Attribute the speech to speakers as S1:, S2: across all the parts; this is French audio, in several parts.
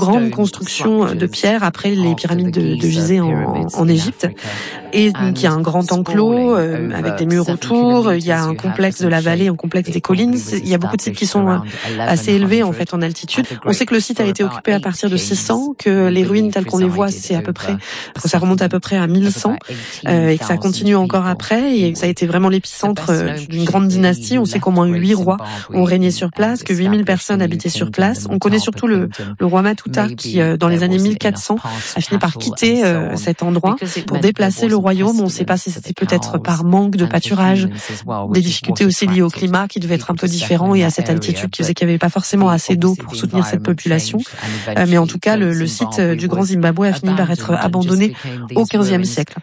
S1: grandes constructions de pierre après les pyramides de Gizeh en Égypte. Et donc il y a un grand enclos avec des murs autour, il y a un complexe de la vallée, un complexe des collines. Il y a beaucoup de sites qui sont assez élevés en fait en altitude. On sait que le site a été occupé à partir de 600, que les ruines telles qu'on les voit, ça remonte à peu près à 1100 et que ça continue encore après et que ça a été vraiment l'épicentre d'une grande dynastie. On sait qu'au moins 8 rois ont régné sur place, que 8000 personnes habitaient sur place. On connaît surtout le roi Matuta qui, dans les années 1400, a fini par quitter cet endroit pour déplacer le royaume. On ne sait pas si c'était peut-être par manque de pâturage, des difficultés aussi liées au climat qui devait être un peu différent et à cette altitude qui faisait qu'il n'y avait pas forcément assez d'eau pour soutenir cette population. Mais en tout cas, le site du Grand Zimbabwe a fini par être abandonné au XVe siècle.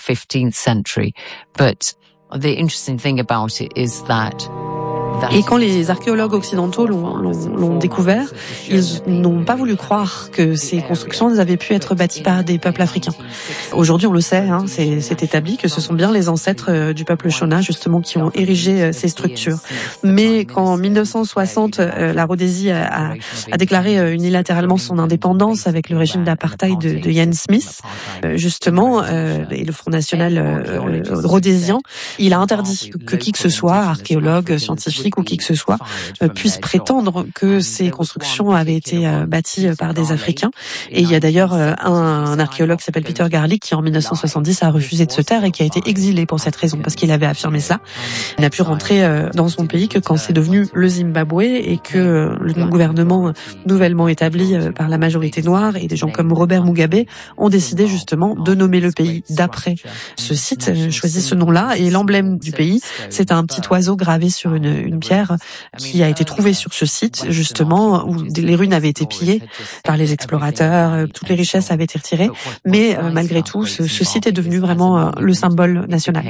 S1: Et quand les archéologues occidentaux l'ont découvert, ils n'ont pas voulu croire que ces constructions avaient pu être bâties par des peuples africains. Aujourd'hui, on le sait, c'est établi que ce sont bien les ancêtres du peuple Shona, justement, qui ont érigé ces structures. Mais quand en 1960, la Rhodésie a déclaré unilatéralement son indépendance avec le régime d'apartheid de Ian Smith, justement, et le Front National rhodésien, il a interdit que qui que ce soit, archéologue, scientifique, ou qui que ce soit, puisse prétendre que ces constructions avaient été bâties par des Africains. Et il y a d'ailleurs un archéologue qui s'appelle Peter Garlick qui en 1970 a refusé de se taire et qui a été exilé pour cette raison, parce qu'il avait affirmé ça. Il n'a pu rentrer dans son pays que quand c'est devenu le Zimbabwe et que le gouvernement nouvellement établi par la majorité noire et des gens comme Robert Mugabe ont décidé justement de nommer le pays d'après ce site, choisi ce nom-là. Et l'emblème du pays, c'est un petit oiseau gravé sur une pierre qui a été trouvée sur ce site, justement, où les ruines avaient été pillées par les explorateurs, toutes les richesses avaient été retirées, mais malgré tout, ce site est devenu vraiment le symbole national.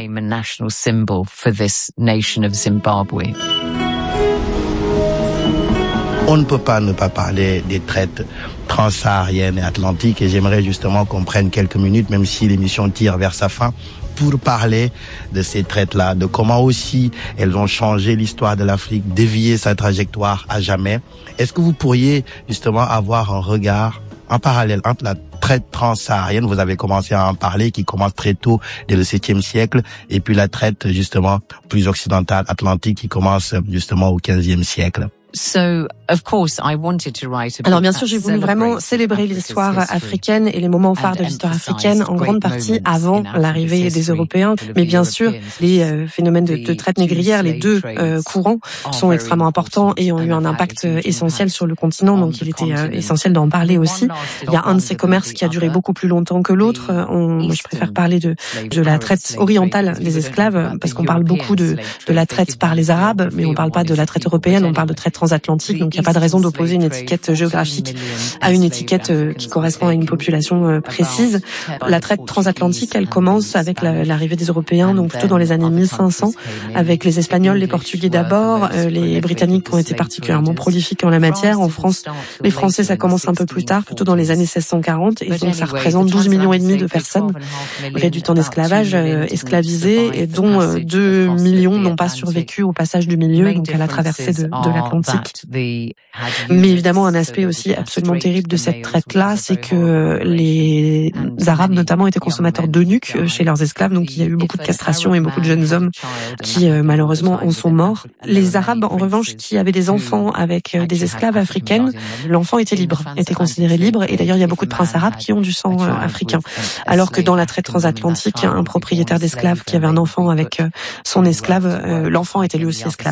S2: On ne peut pas ne pas parler des traites transsahariennes et atlantiques, et j'aimerais justement qu'on prenne quelques minutes, même si l'émission tire vers sa fin, pour parler de ces traites-là, de comment aussi elles ont changé l'histoire de l'Afrique, dévié sa trajectoire à jamais. Est-ce que vous pourriez justement avoir un regard en parallèle entre la traite transsaharienne, vous avez commencé à en parler, qui commence très tôt, dès le 7e siècle, et puis la traite justement plus occidentale, atlantique, qui commence justement au 15e siècle?
S1: Alors bien sûr, j'ai voulu vraiment célébrer l'histoire africaine et les moments phares de l'histoire africaine, en grande partie avant l'arrivée des Européens. Mais bien sûr, les phénomènes de traite négrière, les deux courants, sont extrêmement importants et ont eu un impact essentiel sur le continent. Donc il était essentiel d'en parler aussi. Il y a un de ces commerces qui a duré beaucoup plus longtemps que l'autre. Moi, je préfère parler de la traite orientale des esclaves, parce qu'on parle beaucoup de la traite par les Arabes, mais on ne parle pas de la traite européenne, on parle de traite transatlantique. Donc il n'y a pas de raison d'opposer une étiquette géographique à une étiquette qui correspond à une population précise. La traite transatlantique, elle commence avec l'arrivée des Européens, donc plutôt dans les années 1500, avec les Espagnols, les Portugais d'abord, les Britanniques qui ont été particulièrement prolifiques en la matière. En France, les Français, ça commence un peu plus tard, plutôt dans les années 1640, et donc ça représente 12 millions et demi de personnes réduites en esclavage, esclavisées, et dont 2 millions n'ont pas survécu au passage du milieu, donc à la traversée de l'Atlantique. Mais évidemment, un aspect aussi absolument terrible de cette traite-là, c'est que les Arabes notamment étaient consommateurs d'eunuques chez leurs esclaves, donc il y a eu beaucoup de castration et beaucoup de jeunes hommes qui malheureusement en sont morts. Les Arabes, en revanche, qui avaient des enfants avec des esclaves africaines, l'enfant était libre, était considéré libre, et d'ailleurs il y a beaucoup de princes arabes qui ont du sang africain. Alors que dans la traite transatlantique, un propriétaire d'esclaves qui avait un enfant avec son esclave, l'enfant était lui aussi esclave.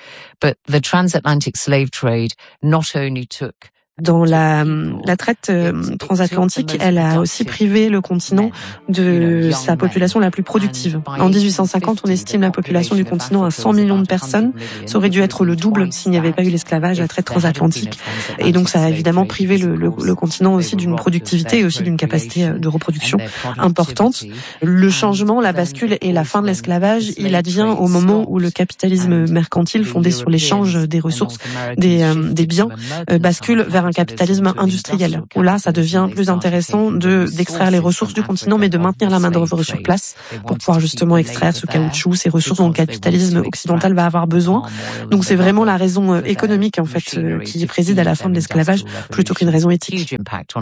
S1: Dans la traite transatlantique, elle a aussi privé le continent de sa population la plus productive. En 1850, on estime la population du continent à 100 millions de personnes. Ça aurait dû être le double s'il n'y avait pas eu l'esclavage, la traite transatlantique. Et donc ça a évidemment privé le continent aussi d'une productivité et aussi d'une capacité de reproduction importante. Le changement, la bascule et la fin de l'esclavage, il advient au moment où le capitalisme mercantile fondé sur l'échange des ressources, des biens, bascule vers un un capitalisme industriel, où là, ça devient plus intéressant d'extraire les ressources du continent, mais de maintenir la main-d'œuvre sur place pour pouvoir justement extraire ce caoutchouc, ces ressources dont le capitalisme occidental va avoir besoin. Donc c'est vraiment la raison économique, en fait, qui préside à la fin de l'esclavage, plutôt qu'une raison éthique.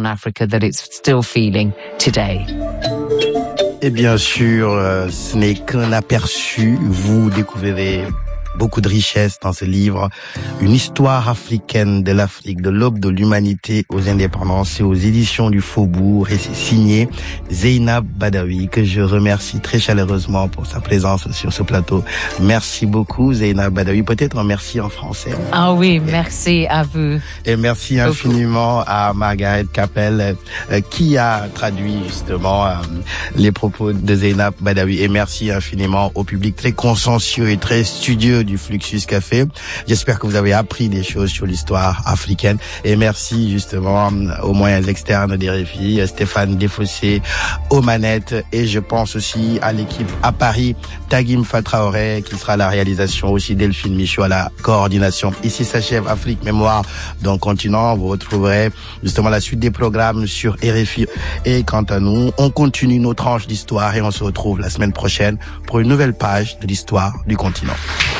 S2: Et bien sûr, ce n'est qu'un aperçu. Vous découvrirez beaucoup de richesses dans ce livre, une histoire africaine de l'Afrique, de l'aube de l'humanité aux indépendances et aux éditions du Faubourg, et c'est signé Zeynab Badawi, que je remercie très chaleureusement pour sa présence sur ce plateau. Merci beaucoup Zeynab Badawi, peut-être un merci en français.
S3: Ah oui, merci à vous.
S2: Et merci infiniment à Margaret Capel qui a traduit justement les propos de Zeynab Badawi, et merci infiniment au public très consciencieux et très studieux du Fluxus Café. J'espère que vous avez appris des choses sur l'histoire africaine, et merci justement aux moyens externes des RFI, Stéphane Desfossés aux manettes, et je pense aussi à l'équipe à Paris, Tagim Fatraoré qui sera à la réalisation, aussi Delphine Michaud à la coordination. Ici s'achève Afrique Mémoire d'un continent. Vous retrouverez justement la suite des programmes sur RFI, et quant à nous, on continue nos tranches d'histoire et on se retrouve la semaine prochaine pour une nouvelle page de l'histoire du continent.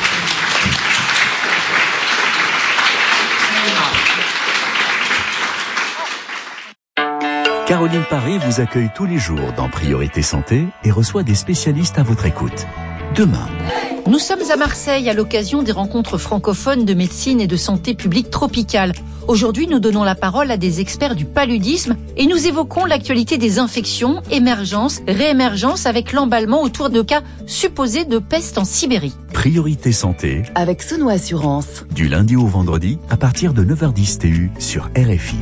S4: Caroline Paré vous accueille tous les jours dans Priorité Santé et reçoit des spécialistes à votre écoute. Demain.
S5: Nous sommes à Marseille à l'occasion des rencontres francophones de médecine et de santé publique tropicale. Aujourd'hui, nous donnons la parole à des experts du paludisme et nous évoquons l'actualité des infections, émergence, réémergence avec l'emballement autour de cas supposés de peste en Sibérie.
S4: Priorité Santé
S6: avec Sono Assurance.
S4: Du lundi au vendredi à partir de 9h10 TU sur RFI.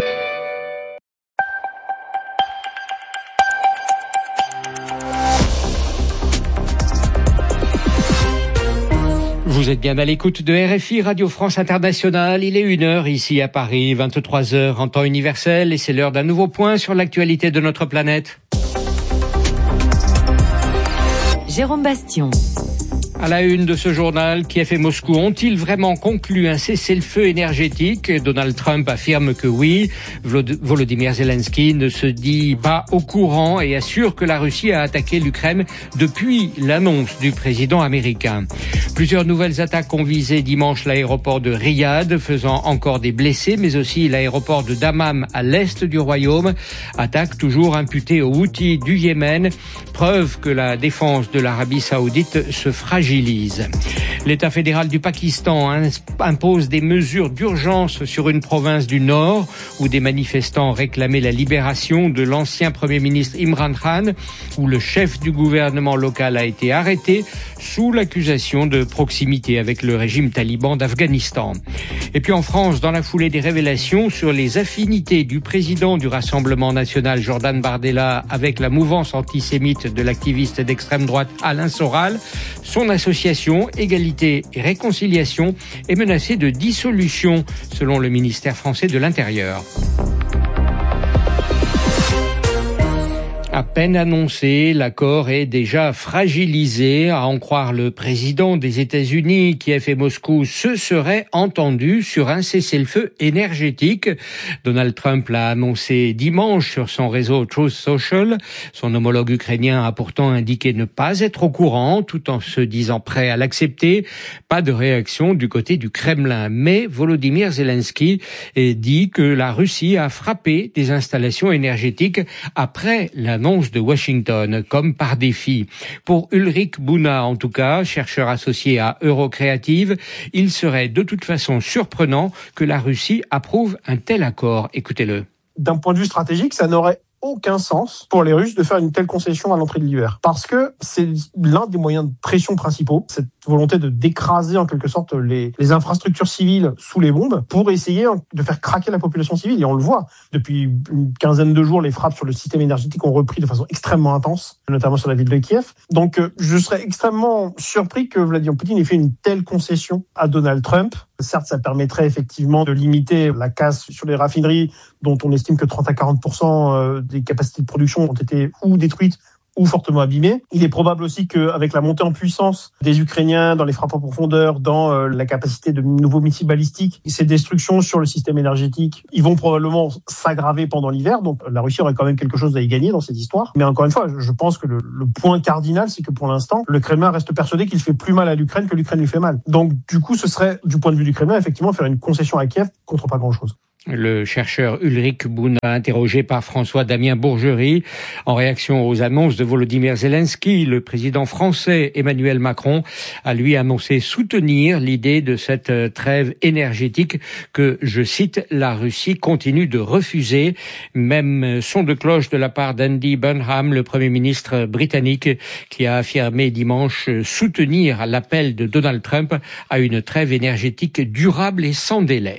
S7: Vous êtes bien à l'écoute de RFI, Radio France Internationale. Il est 1h ici à Paris, 23h en temps universel, et c'est l'heure d'un nouveau point sur l'actualité de notre planète.
S3: Jérôme Bastion.
S7: À la une de ce journal, Kiev et Moscou ont-ils vraiment conclu un cessez-le-feu énergétique ? Donald Trump affirme que oui. Volodymyr Zelensky ne se dit pas au courant et assure que la Russie a attaqué l'Ukraine depuis l'annonce du président américain. Plusieurs nouvelles attaques ont visé dimanche l'aéroport de Riyad, faisant encore des blessés, mais aussi l'aéroport de Dammam à l'est du royaume. Attaque toujours imputée aux Houthis du Yémen. Preuve que la défense de l'Arabie saoudite se fragilise. L'État fédéral du Pakistan impose des mesures d'urgence sur une province du Nord où des manifestants réclamaient la libération de l'ancien Premier ministre Imran Khan, où le chef du gouvernement local a été arrêté sous l'accusation de proximité avec le régime taliban d'Afghanistan. Et puis en France, dans la foulée des révélations sur les affinités du président du Rassemblement national Jordan Bardella avec la mouvance antisémite de l'activiste d'extrême droite Alain Soral, son association Égalité et Réconciliation est menacée de dissolution, selon le ministère français de l'Intérieur. À peine annoncé, l'accord est déjà fragilisé. À en croire le président des États-Unis, Kiev et Moscou se seraient entendus sur un cessez-le-feu énergétique. Donald Trump l'a annoncé dimanche sur son réseau Truth Social. Son homologue ukrainien a pourtant indiqué ne pas être au courant, tout en se disant prêt à l'accepter. Pas de réaction du côté du Kremlin. Mais Volodymyr Zelensky dit que la Russie a frappé des installations énergétiques après l'annonce de Washington, comme par défi. Pour Ulrich Buna, en tout cas, chercheur associé à Eurocreative, il serait de toute façon surprenant que la Russie approuve un tel accord. Écoutez-le.
S8: D'un point de vue stratégique, ça n'aurait aucun sens pour les Russes de faire une telle concession à l'entrée de l'hiver. Parce que c'est l'un des moyens de pression principaux, cette volonté d'écraser en quelque sorte les infrastructures civiles sous les bombes pour essayer de faire craquer la population civile. Et on le voit, depuis une quinzaine de jours, les frappes sur le système énergétique ont repris de façon extrêmement intense, notamment sur la ville de Kiev. Donc je serais extrêmement surpris que Vladimir Poutine ait fait une telle concession à Donald Trump. Certes, ça permettrait effectivement de limiter la casse sur les raffineries, dont on estime que 30 à 40% des capacités de production ont été ou détruites ou fortement abîmés. Il est probable aussi qu'avec la montée en puissance des Ukrainiens dans les frappes en profondeur, dans la capacité de nouveaux missiles balistiques, ces destructions sur le système énergétique, ils vont probablement s'aggraver pendant l'hiver. Donc la Russie aurait quand même quelque chose à y gagner dans cette histoire. Mais encore une fois, je pense que le point cardinal, c'est que pour l'instant, le Kremlin reste persuadé qu'il fait plus mal à l'Ukraine que l'Ukraine lui fait mal. Donc du coup, ce serait, du point de vue du Kremlin, effectivement, faire une concession à Kiev contre pas grand-chose.
S7: Le chercheur Ulrich Bouna, interrogé par François-Damien Bourgerie, en réaction aux annonces de Volodymyr Zelensky, le président français Emmanuel Macron a lui annoncé soutenir l'idée de cette trêve énergétique que, je cite, la Russie continue de refuser. Même son de cloche de la part d'Andy Burnham, le Premier ministre britannique, qui a affirmé dimanche soutenir l'appel de Donald Trump à une trêve énergétique durable et sans délai.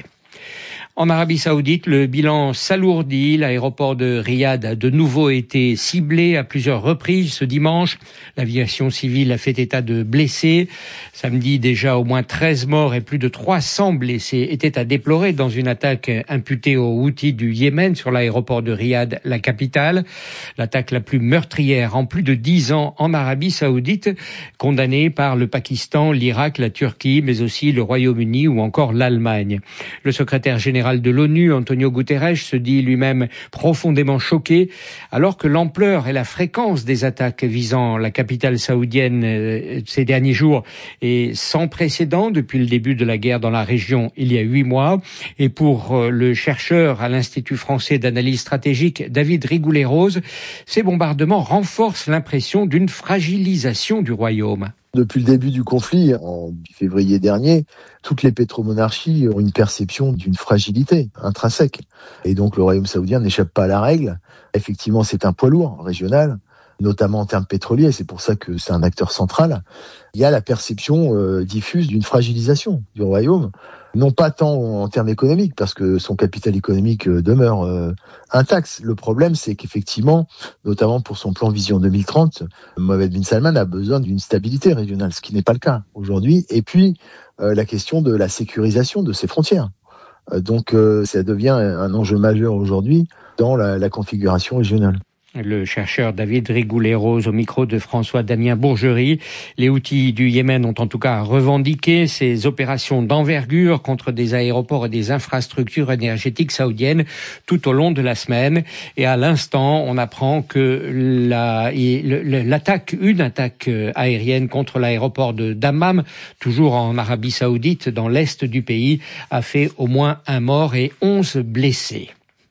S7: En Arabie Saoudite, le bilan s'alourdit. L'aéroport de Riyad a de nouveau été ciblé à plusieurs reprises ce dimanche. L'aviation civile a fait état de blessés. Samedi, déjà au moins 13 morts et plus de 300 blessés étaient à déplorer dans une attaque imputée aux Houthis du Yémen sur l'aéroport de Riyad, la capitale. L'attaque la plus meurtrière en plus de 10 ans en Arabie Saoudite, condamnée par le Pakistan, l'Irak, la Turquie, mais aussi le Royaume-Uni ou encore l'Allemagne. Le secrétaire général de l'ONU, Antonio Guterres, se dit lui-même profondément choqué, alors que l'ampleur et la fréquence des attaques visant la capitale saoudienne ces derniers jours est sans précédent depuis le début de la guerre dans la région il y a 8 mois. Et pour le chercheur à l'Institut français d'analyse stratégique, David Rigoulet-Rose, ces bombardements renforcent l'impression d'une fragilisation du royaume.
S6: Depuis le début du conflit, en février dernier, toutes les pétromonarchies ont une perception d'une fragilité intrinsèque. Et donc le royaume saoudien n'échappe pas à la règle. Effectivement, c'est un poids lourd régional, notamment en termes pétroliers, c'est pour ça que c'est un acteur central. Il y a la perception diffuse d'une fragilisation du royaume, non pas tant en termes économiques, parce que son capital économique demeure intact. Le problème, c'est qu'effectivement, notamment pour son plan Vision 2030, Mohammed bin Salman a besoin d'une stabilité régionale, ce qui n'est pas le cas aujourd'hui. Et puis, la question de la sécurisation de ses frontières. Donc, ça devient un enjeu majeur aujourd'hui dans la configuration régionale.
S7: Le chercheur David Rigoulet-Rose au micro de François-Damien Bourgerie. Les Houthis du Yémen ont en tout cas revendiqué ces opérations d'envergure contre des aéroports et des infrastructures énergétiques saoudiennes tout au long de la semaine. Et à l'instant, on apprend que une attaque aérienne contre l'aéroport de Dammam, toujours en Arabie Saoudite, dans l'est du pays, a fait au moins 1 mort et 11 blessés.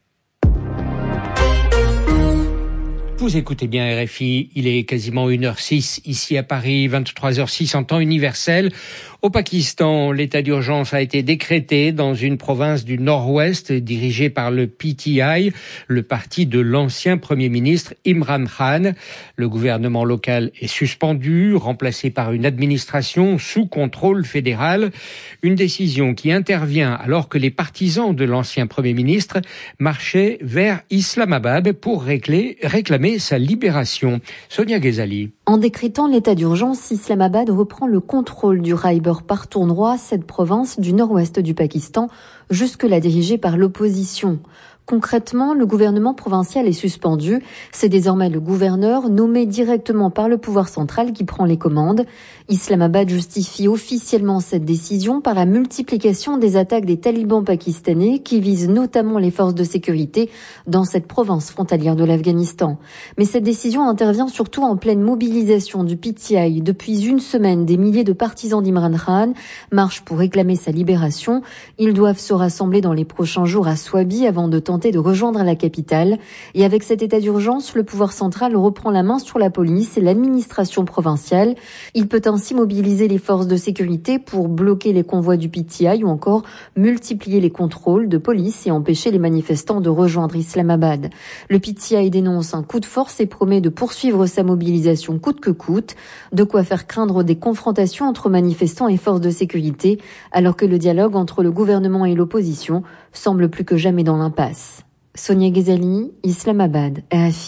S7: Vous écoutez bien RFI, il est quasiment 1h06 ici à Paris, 23h06 en temps universel. Au Pakistan, l'état d'urgence a été décrété dans une province du nord-ouest dirigée par le PTI, le parti de l'ancien Premier ministre Imran Khan. Le gouvernement local est suspendu, remplacé par une administration sous contrôle fédéral. Une décision qui intervient alors que les partisans de l'ancien Premier ministre marchaient vers Islamabad pour réclamer sa libération. Sonia Ghezali.
S9: En décrétant l'état d'urgence, Islamabad reprend le contrôle du Khyber-Pakhtunkhwa, cette province du nord-ouest du Pakistan, jusque-là dirigée par l'opposition. Concrètement, le gouvernement provincial est suspendu. C'est désormais le gouverneur, nommé directement par le pouvoir central, qui prend les commandes. Islamabad justifie officiellement cette décision par la multiplication des attaques des talibans pakistanais qui visent notamment les forces de sécurité dans cette province frontalière de l'Afghanistan. Mais cette décision intervient surtout en pleine mobilisation du PTI. Depuis une semaine, des milliers de partisans d'Imran Khan marchent pour réclamer sa libération. Ils doivent se rassembler dans les prochains jours à Swabi avant de tenter de rejoindre la capitale. Et avec cet état d'urgence, le pouvoir central reprend la main sur la police et l'administration provinciale. Il peut ainsi mobiliser les forces de sécurité pour bloquer les convois du PTI ou encore multiplier les contrôles de police et empêcher les manifestants de rejoindre Islamabad. Le PTI dénonce un coup de force et promet de poursuivre sa mobilisation coûte que coûte, de quoi faire craindre des confrontations entre manifestants et forces de sécurité, alors que le dialogue entre le gouvernement et l'opposition semble plus que jamais dans l'impasse. Sonia Ghezali, Islamabad, RFI.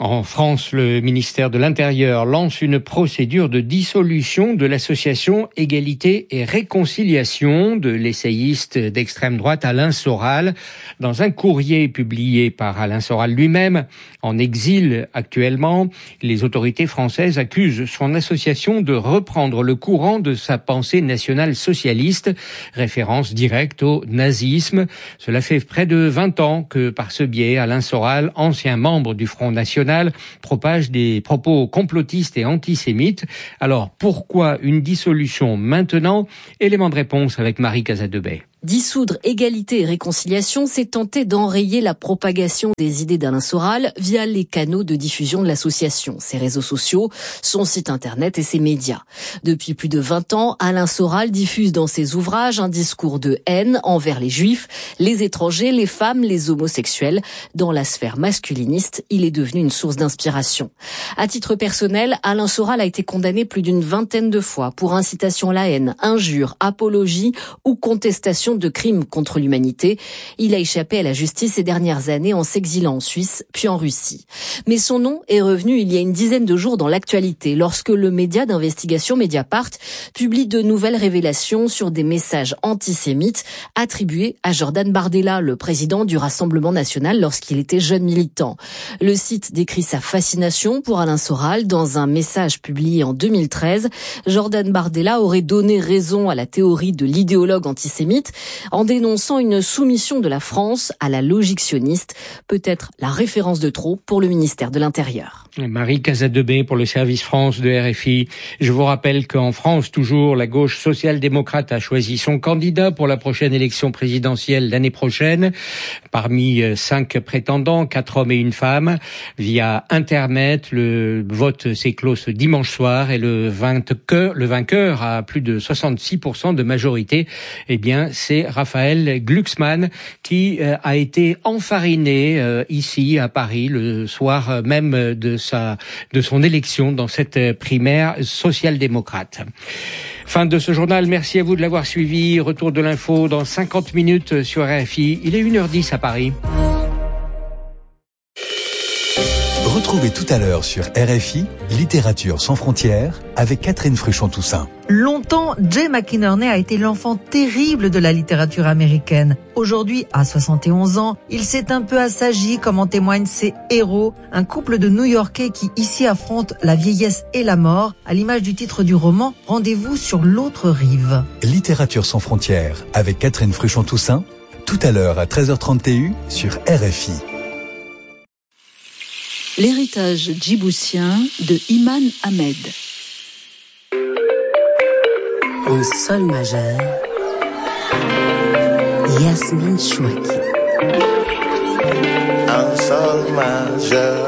S7: En France, le ministère de l'Intérieur lance une procédure de dissolution de l'association Égalité et Réconciliation de l'essayiste d'extrême droite Alain Soral. Dans un courrier publié par Alain Soral lui-même, en exil actuellement, les autorités françaises accusent son association de reprendre le courant de sa pensée nationale socialiste, référence directe au nazisme. Cela fait près de 20 ans que, par ce biais, Alain Soral, ancien membre du Front National, propage des propos complotistes et antisémites. Alors, pourquoi une dissolution maintenant? Élément de réponse avec Marie Casadebey.
S10: Dissoudre Égalité et Réconciliation, c'est tenter d'enrayer la propagation des idées d'Alain Soral via les canaux de diffusion de l'association, ses réseaux sociaux, son site internet et ses médias. Depuis plus de 20 ans, Alain Soral diffuse dans ses ouvrages un discours de haine envers les juifs, les étrangers, les femmes, les homosexuels. Dans la sphère masculiniste, il est devenu une source d'inspiration. À titre personnel, Alain Soral a été condamné plus d'une vingtaine de fois pour incitation à la haine, injure, apologie ou contestation de crimes contre l'humanité. Il a échappé à la justice ces dernières années en s'exilant en Suisse puis en Russie. Mais son nom est revenu il y a une dizaine de jours dans l'actualité lorsque le média d'investigation Mediapart publie de nouvelles révélations sur des messages antisémites attribués à Jordan Bardella, le président du Rassemblement national lorsqu'il était jeune militant. Le site décrit sa fascination pour Alain Soral dans un message publié en 2013. Jordan Bardella aurait donné raison à la théorie de l'idéologue antisémite en dénonçant une soumission de la France à la logique sioniste, peut-être la référence de trop pour le ministère de l'Intérieur.
S7: Marie Casadebey pour le service France de RFI. Je vous rappelle qu'en France, toujours, la gauche social-démocrate a choisi son candidat pour la prochaine élection présidentielle l'année prochaine. Parmi 5 prétendants, 4 hommes et une femme, via Internet, le vote s'est clos ce dimanche soir et le vainqueur a plus de 66% de majorité. Eh bien, c'est Raphaël Glucksmann qui a été enfariné ici à Paris le soir même de son élection dans cette primaire social-démocrate. Fin de ce journal, merci à vous de l'avoir suivi. Retour de l'info dans 50 minutes sur RFI. Il est 1h10 à Paris.
S4: Retrouvez tout à l'heure sur RFI, Littérature sans frontières, avec Catherine Fruchon-Toussaint.
S11: Longtemps, Jay McInerney a été l'enfant terrible de la littérature américaine. Aujourd'hui, à 71 ans, il s'est un peu assagi, comme en témoignent ses héros, un couple de New-Yorkais qui ici affrontent la vieillesse et la mort, à l'image du titre du roman « Rendez-vous sur l'autre rive ».
S4: Littérature sans frontières, avec Catherine Fruchon-Toussaint, tout à l'heure à 13h30 TU sur RFI.
S12: L'héritage djiboutien de Iman Ahmed.
S13: En sol majeur, Yasmine Chouaki.
S14: En sol majeur.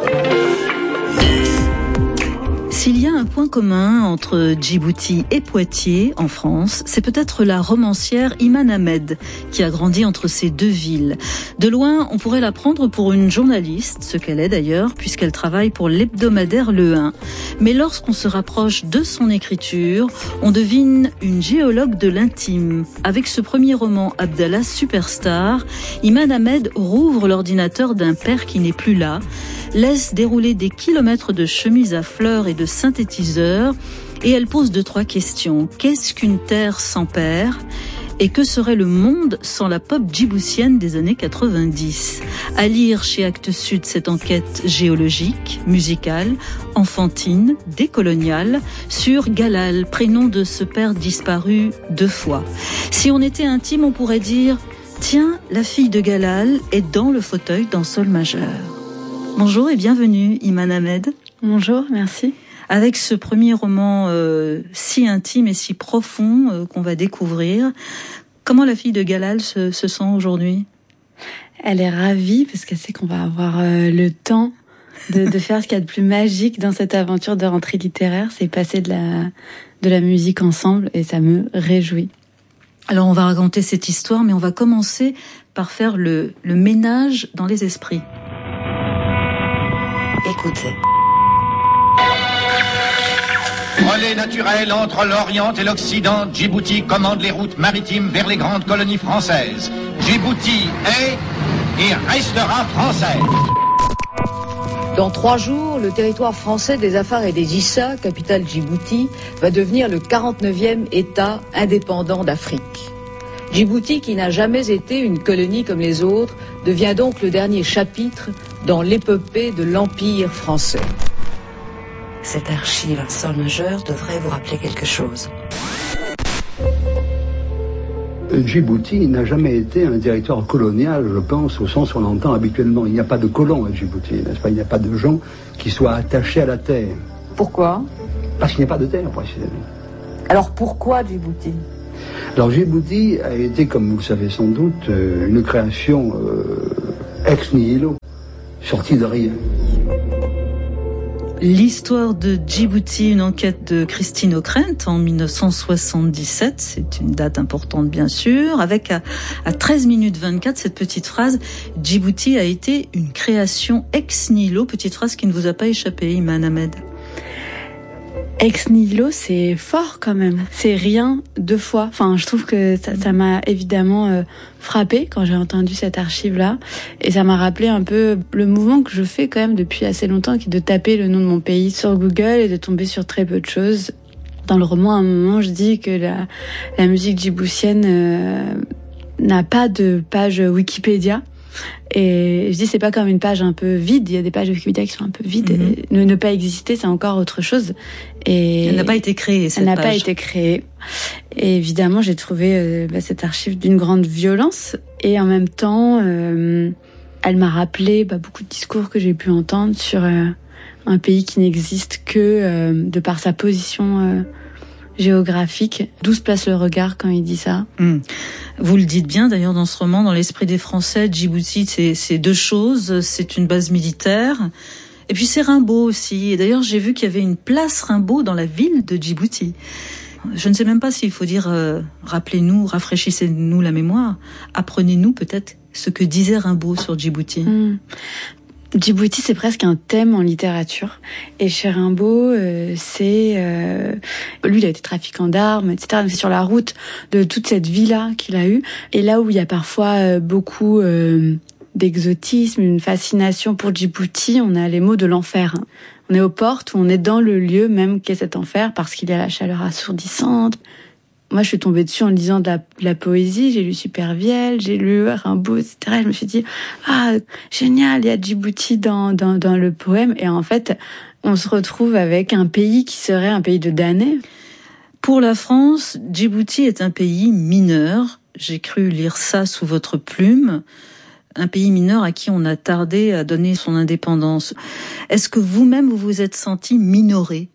S12: S'il y a un point commun entre Djibouti et Poitiers, en France, c'est peut-être la romancière Iman Ahmed, qui a grandi entre ces deux villes. De loin, on pourrait la prendre pour une journaliste, ce qu'elle est d'ailleurs, puisqu'elle travaille pour l'hebdomadaire Le 1. Mais lorsqu'on se rapproche de son écriture, on devine une géologue de l'intime. Avec ce premier roman, Abdallah Superstar, Iman Ahmed rouvre l'ordinateur d'un père qui n'est plus là, laisse dérouler des kilomètres de chemises à fleurs et de synthétiseurs, et elle pose 2-3 questions. Qu'est-ce qu'une terre sans père ? Et que serait le monde sans la pop djiboutienne des années 90 ? À lire chez Actes Sud cette enquête géologique, musicale, enfantine, décoloniale, sur Galal, prénom de ce père disparu 2 fois. Si on était intime, on pourrait dire « Tiens, la fille de Galal est dans le fauteuil d'un sol majeur ». Bonjour et bienvenue, Iman Ahmed.
S15: Bonjour, merci.
S12: Avec ce premier roman si intime et si profond qu'on va découvrir, comment la fille de Galal se sent aujourd'hui ?
S15: Elle est ravie parce qu'elle sait qu'on va avoir le temps de faire ce qu'il y a de plus magique dans cette aventure de rentrée littéraire, c'est passer de la musique ensemble et ça me réjouit.
S12: Alors on va raconter cette histoire, mais on va commencer par faire le ménage dans les esprits.
S13: Écoutez.
S16: Relais naturel entre l'Orient et l'Occident, Djibouti commande les routes maritimes vers les grandes colonies françaises. Djibouti est et restera française.
S17: Dans 3 jours, le territoire français des Afar et des Issa, capitale Djibouti, va devenir le 49e État indépendant d'Afrique. Djibouti, qui n'a jamais été une colonie comme les autres, devient donc le dernier chapitre dans l'épopée de l'Empire français.
S13: Cette archive sol majeur devrait vous rappeler quelque chose.
S18: Djibouti n'a jamais été un territoire colonial, je pense, au sens où on l'entend habituellement. Il n'y a pas de colons à Djibouti, n'est-ce pas? Il n'y a pas de gens qui soient attachés à la terre.
S17: Pourquoi?
S18: Parce qu'il n'y a pas de terre, précisément.
S17: Alors pourquoi Djibouti?
S18: Alors Djibouti a été, comme vous le savez sans doute, une création ex nihilo, sortie de rien.
S12: L'histoire de Djibouti, une enquête de Christine Ockrent en 1977, c'est une date importante bien sûr, avec à 13 minutes 24 cette petite phrase « Djibouti a été une création ex nihilo », petite phrase qui ne vous a pas échappé, Iman Ahmed.
S15: Ex nihilo, c'est fort quand même. C'est rien 2 fois. Enfin, je trouve que ça m'a évidemment frappé quand j'ai entendu cette archive-là. Et ça m'a rappelé un peu le mouvement que je fais quand même depuis assez longtemps, qui est de taper le nom de mon pays sur Google et de tomber sur très peu de choses. Dans le roman, à un moment, je dis que la musique djiboutienne n'a pas de page Wikipédia. Et je dis, c'est pas comme une page un peu vide. Il y a des pages de Wikipédia qui sont un peu vides. Mm-hmm. Et ne pas exister, c'est encore autre chose. Et
S12: elle n'a pas été créée, cette page. Elle n'a pas été créée.
S15: Et évidemment, j'ai trouvé cette archive d'une grande violence. Et en même temps, elle m'a rappelé beaucoup de discours que j'ai pu entendre sur un pays qui n'existe que de par sa position géographique. D'où se place le regard quand il dit ça?
S12: Vous le dites bien d'ailleurs dans ce roman, dans l'esprit des Français, Djibouti, c'est 2 choses. C'est une base militaire. Et puis c'est Rimbaud aussi. Et d'ailleurs, j'ai vu qu'il y avait une place Rimbaud dans la ville de Djibouti. Je ne sais même pas s'il faut dire rappelez-nous, rafraîchissez-nous la mémoire. Apprenez-nous peut-être ce que disait Rimbaud sur Djibouti.
S15: Djibouti, c'est presque un thème en littérature. Et chez Rimbaud, lui, il a été trafiquant d'armes, etc. Donc c'est sur la route de toute cette vie-là qu'il a eue. Et là où il y a parfois beaucoup d'exotisme, une fascination pour Djibouti, on a les mots de l'enfer. On est aux portes, où on est dans le lieu même qu'est cet enfer, parce qu'il y a la chaleur assourdissante. Moi, je suis tombée dessus en lisant de la poésie. J'ai lu Supervielle, j'ai lu Rimbaud, etc. Je me suis dit, génial, il y a Djibouti dans le poème. Et en fait, on se retrouve avec un pays qui serait un pays de damnés.
S12: Pour la France, Djibouti est un pays mineur. J'ai cru lire ça sous votre plume. Un pays mineur à qui on a tardé à donner son indépendance. Est-ce que vous-même, vous vous êtes senti minoré?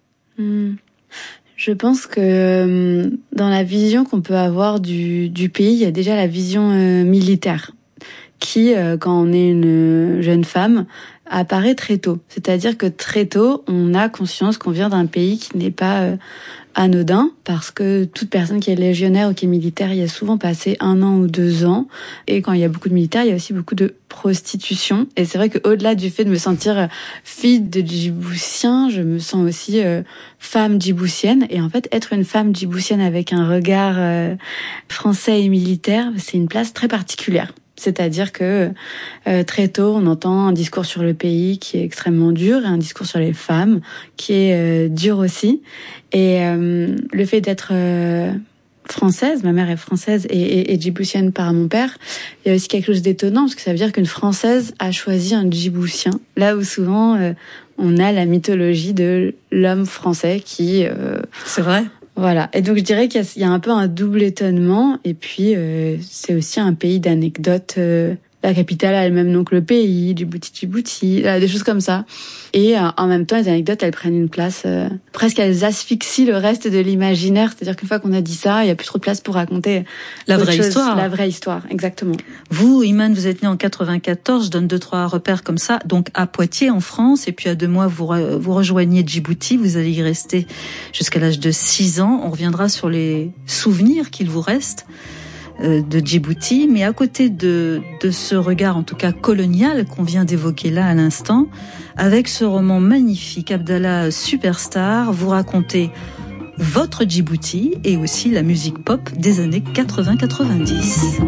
S15: Je pense que dans la vision qu'on peut avoir du pays, il y a déjà la vision militaire qui, quand on est une jeune femme, apparaît très tôt. C'est-à-dire que très tôt, on a conscience qu'on vient d'un pays qui n'est pas anodin, parce que toute personne qui est légionnaire ou qui est militaire y a souvent passé 1 an ou 2 ans. Et quand il y a beaucoup de militaires, il y a aussi beaucoup de prostitution. Et c'est vrai qu'au-delà du fait de me sentir fille de Djiboutien, je me sens aussi femme djiboutienne. Et en fait, être une femme djiboutienne avec un regard français et militaire, c'est une place très particulière. C'est-à-dire que très tôt, on entend un discours sur le pays qui est extrêmement dur et un discours sur les femmes qui est dur aussi. Et le fait d'être française, ma mère est française et djiboutienne par mon père, il y a aussi quelque chose d'étonnant parce que ça veut dire qu'une Française a choisi un Djiboutien, là où souvent on a la mythologie de l'homme français qui...
S12: C'est vrai.
S15: Voilà. Et donc, je dirais qu'il y a un peu un double étonnement. Et puis, c'est aussi un pays d'anecdotes. La capitale a le même nom que le pays, Djibouti, des choses comme ça. Et en même temps, les anecdotes, elles prennent une place... presque, elles asphyxient le reste de l'imaginaire. C'est-à-dire qu'une fois qu'on a dit ça, il n'y a plus trop de place pour raconter
S12: la vraie histoire.
S15: La vraie histoire, exactement.
S12: Vous, Iman, vous êtes né en 94. Je donne 2-3 repères comme ça. Donc, à Poitiers, en France. Et puis, à 2 mois, vous rejoignez Djibouti. Vous allez y rester jusqu'à l'âge de 6 ans. On reviendra sur les souvenirs qu'il vous reste de Djibouti, mais à côté de ce regard en tout cas colonial qu'on vient d'évoquer là à l'instant, avec ce roman magnifique Abdallah Superstar, vous racontez votre Djibouti et aussi la musique pop des années 80-90.